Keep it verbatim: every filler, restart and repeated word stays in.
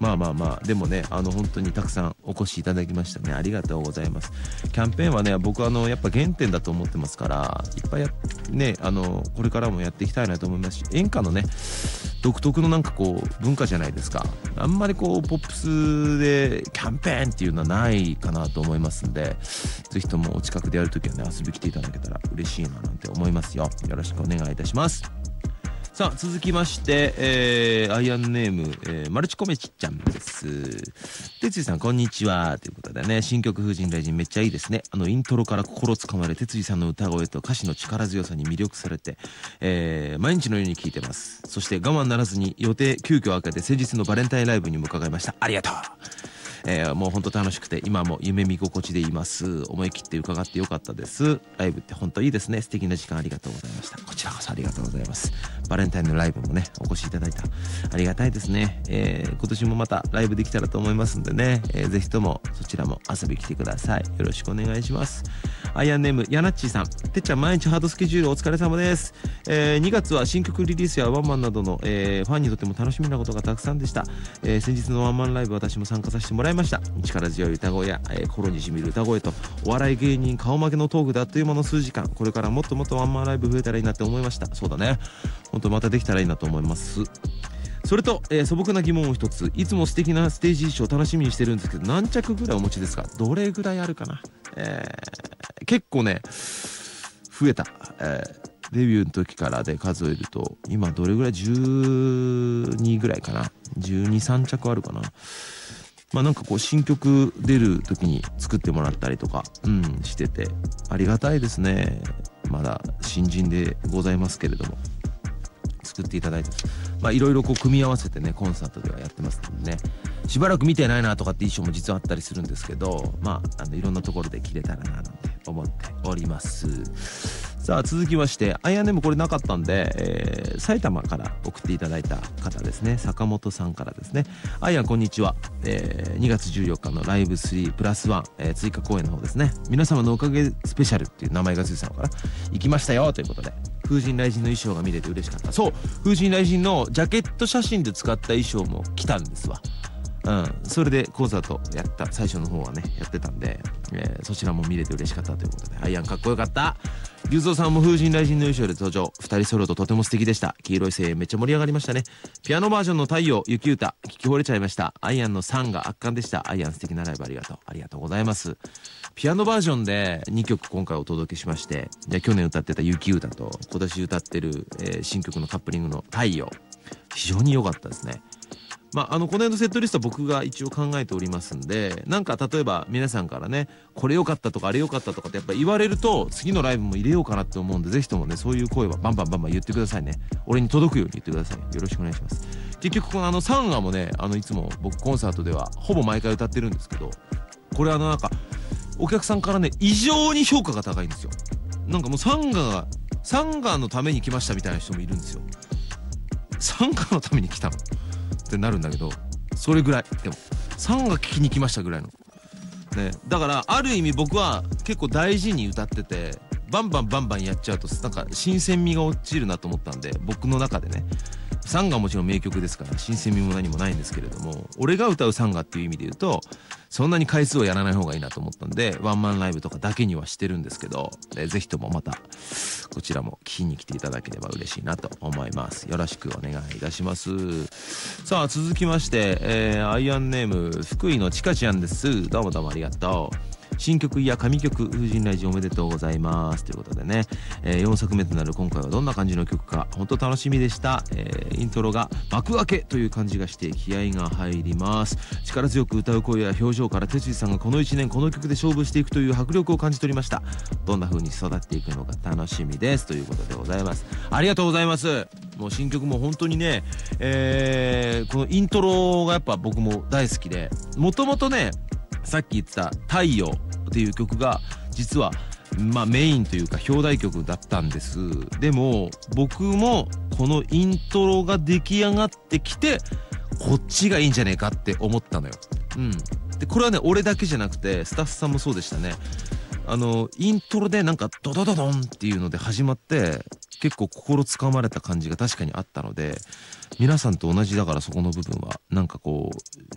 まあまあまあでもね、あの本当にたくさんお越しいただきましたね。ありがとうございます。キャンペーンはね、僕あのやっぱ原点だと思ってますから、いっぱいやね、あのこれからもやっていきたいなと思いますし、演歌のね独特のなんかこう文化じゃないですか。あんまりこうポップスでキャンペーンっていうのはないかなと思いますんで、ぜひともお近くでやるときはね、遊び来ていただけたら嬉しいななんて思いますよ。よろしくお願いいたします。さあ続きまして、えー、アイアンネーム、えー、マルチコメチちゃんです。哲司さんこんにちはということでね、新曲風神雷神めっちゃいいですね。あのイントロから心つかまれ、哲司さんの歌声と歌詞の力強さに魅力されて、えー、毎日のように聴いてます。そして我慢ならずに予定急遽開けて先日のバレンタインライブにも伺いました。ありがとう。えー、もう本当楽しくて今も夢見心地でいます。思い切って伺ってよかったです。ライブって本当いいですね。素敵な時間ありがとうございました。こちらこそありがとうございます。バレンタインのライブもねお越しいただいた、ありがたいですね。えー、今年もまたライブできたらと思いますんでね、えー、ぜひともそちらも遊び来てください。よろしくお願いします。アイアンネームヤナッチーさん、てっちゃん毎日ハードスケジュールお疲れ様です。えー、にがつは新曲リリースやワンマンなどの、えー、ファンにとっても楽しみなことがたくさんでした。えー、先日のワンマンライブ私も参加させてもらいました。力強い歌声や、えー、心にしみる歌声とお笑い芸人顔負けのトークであっという間の数時間、これからもっともっとワンマンライブ増えたらいいなって思いました。そうだね、本当またできたらいいなと思います。それと、えー、素朴な疑問を一つ。いつも素敵なステージ衣装楽しみにしてるんですけど、何着ぐらいお持ちですか？どれぐらいあるかな？えー、結構ね増えた、えー、デビューの時からで数えると今どれぐらい、じゅうにぐらいかな、じゅうに、さん着あるかな。まあなんかこう新曲出る時に作ってもらったりとか、うんしててありがたいですね。まだ新人でございますけれども作っていただいて、まあいろいろこう組み合わせてねコンサートではやってますのでね、しばらく見てないなとかって衣装も実はあったりするんですけど、まああのいろんなところで着れたらななんて思っております。さあ続きましてアイアンネームこれなかったんで、えー、埼玉から送っていただいた方ですね、坂本さんからですね。アイアンこんにちは、えー、にがつじゅうよっかのライブスリープラスワン、えー、追加公演の方ですね、皆様のおかげスペシャルっていう名前がついてたのかな、行きましたよということで、風神雷神の衣装が見れて嬉しかった。そう、風神雷神のジャケット写真で使った衣装も来たんですわ。うん、それでコンサートやった最初の方はねやってたんで、えー、そちらも見れて嬉しかったということで、アイアンかっこよかった。龍造さんも風神雷神の衣装で登場、ふたり揃うととても素敵でした。黄色い声援めっちゃ盛り上がりましたね。ピアノバージョンの太陽雪歌聞き惚れちゃいました。アイアンのさんが圧巻でした。アイアン素敵なライブありがとう。ありがとうございます。ピアノバージョンでにきょく今回お届けしまして、で去年歌ってた雪歌と今年歌ってる、えー、新曲のカップリングの太陽、非常に良かったですね。まあ、あのこの辺のセットリストは僕が一応考えておりますんで、なんか例えば皆さんからねこれ良かったとかあれ良かったとかってやっぱ言われると次のライブも入れようかなって思うんで、ぜひともねそういう声はバンバンバンバン言ってくださいね。俺に届くように言ってください。よろしくお願いします。結局このあのサンガもね、あのいつも僕コンサートではほぼ毎回歌ってるんですけど、これあのなんかお客さんからね異常に評価が高いんですよ。なんかもうサンガがサンガのために来ましたみたいな人もいるんですよ。サンガのために来たのってなるんだけど、それぐらいでもサンガ聞きに来ましたぐらいのね。だからある意味僕は結構大事に歌ってて、バンバンバンバンやっちゃうとなんか新鮮味が落ちるなと思ったんで、僕の中でねサンガはもちろん名曲ですから新鮮味も何もないんですけれども、俺が歌うサンガっていう意味で言うとそんなに回数をやらない方がいいなと思ったんで、ワンマンライブとかだけにはしてるんですけど、えぜひともまたこちらも聞きに来ていただければ嬉しいなと思います。よろしくお願いいたします。さあ続きまして、えー、アイアンネーム福井のちかちゃんです。どうもどうもありがとう。新曲や神曲風神雷神おめでとうございますということでね、えー、よんさくめとなる今回はどんな感じの曲か本当楽しみでした。えー、イントロが幕開けという感じがして気合が入ります。力強く歌う声や表情から哲司さんがこのいちねんこの曲で勝負していくという迫力を感じ取りました。どんな風に育っていくのか楽しみですということでございます。ありがとうございます。もう新曲も本当にね、えー、このイントロがやっぱ僕も大好きで、もともとねさっき言ってた太陽っていう曲が実はまあメインというか表題曲だったんです。でも僕もこのイントロが出来上がってきてこっちがいいんじゃねえかって思ったのよ。うんでこれはね俺だけじゃなくてスタッフさんもそうでしたね。あのイントロでなんかドドドドンっていうので始まって結構心つかまれた感じが確かにあったので、皆さんと同じだからそこの部分はなんかこう